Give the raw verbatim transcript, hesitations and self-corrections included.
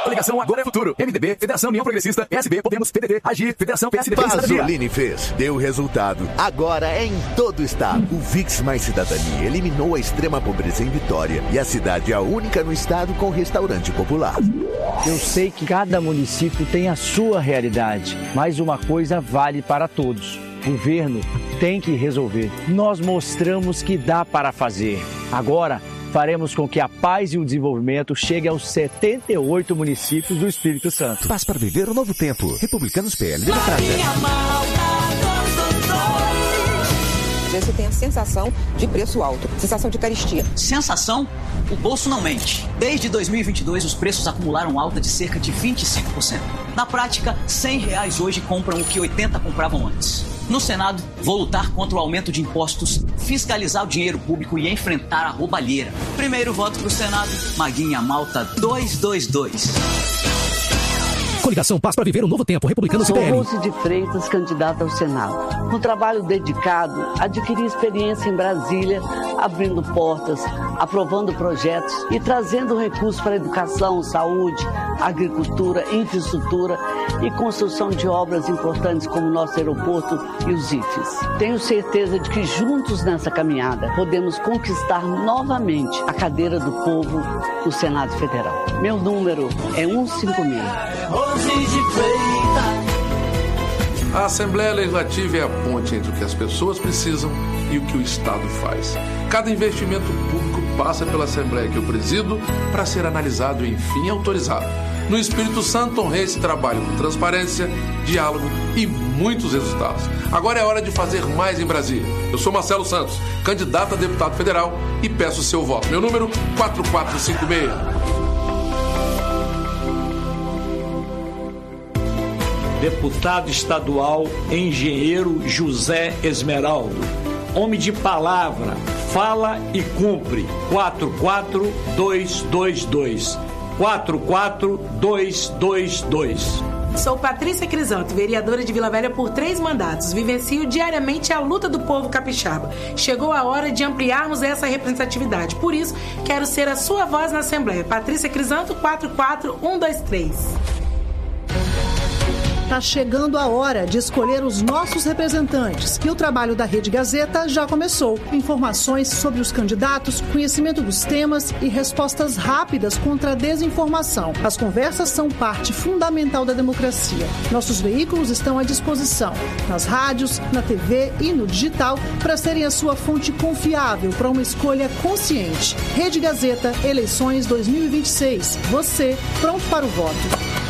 Coligação Agora é Futuro. M D B, Federação União Progressista, P S B, Podemos, P D T, Agir, Federação P S D B. Pasolini fez. Deu resultado. Agora é em todo o estado. O VIX Mais Cidadania eliminou a extrema pobreza em Vitória. E a cidade é a única no estado com restaurante popular. Eu sei que cada município tem a sua realidade, mas uma coisa vale para todos. O governo tem que resolver. Nós mostramos que dá para fazer. Agora, faremos com que a paz e o desenvolvimento cheguem aos setenta e oito municípios do Espírito Santo. Paz para viver o novo tempo. Republicanos, P L, Democrata. Você tem a sensação de preço alto, sensação de carestia. Sensação? O bolso não mente. Desde dois mil e vinte e dois, os preços acumularam alta de cerca de vinte e cinco por cento. Na prática, cem reais hoje compram o que oitenta compravam antes. No Senado, vou lutar contra o aumento de impostos, fiscalizar o dinheiro público e enfrentar a roubalheira. Primeiro voto pro Senado, Maguinha Malta duzentos e vinte e dois. Coligação Paz para viver um novo tempo. Republicanos e P L. Rose de Freitas, candidata ao Senado. Com trabalho dedicado, adquiri experiência em Brasília, abrindo portas, aprovando projetos e trazendo recursos para educação, saúde, agricultura, infraestrutura e construção de obras importantes como o nosso aeroporto e os I F Es. Tenho certeza de que juntos nessa caminhada podemos conquistar novamente a cadeira do povo no Senado Federal. Meu número é cento e cinquenta e seis. A Assembleia Legislativa é a ponte entre o que as pessoas precisam e o que o Estado faz. Cada investimento público passa pela Assembleia que eu presido para ser analisado e, enfim, autorizado. No Espírito Santo, honrei esse trabalho com transparência, diálogo e muitos resultados. Agora é hora de fazer mais em Brasília. Eu sou Marcelo Santos, candidato a deputado federal e peço o seu voto. Meu número quatro quatro cinco seis. Deputado estadual, engenheiro José Esmeraldo. Homem de palavra, fala e cumpre. quatro quatro dois dois dois. quatro quatro dois dois dois. Sou Patrícia Crisanto, vereadora de Vila Velha por três mandatos. Vivencio diariamente a luta do povo capixaba. Chegou a hora de ampliarmos essa representatividade. Por isso, quero ser a sua voz na Assembleia. Patrícia Crisanto, quatro quatro um dois três. Está chegando a hora de escolher os nossos representantes e o trabalho da Rede Gazeta já começou. Informações sobre os candidatos, conhecimento dos temas e respostas rápidas contra a desinformação. As conversas são parte fundamental da democracia. Nossos veículos estão à disposição, nas rádios, na T V e no digital, para serem a sua fonte confiável para uma escolha consciente. Rede Gazeta, eleições dois mil e vinte e seis. Você, pronto para o voto.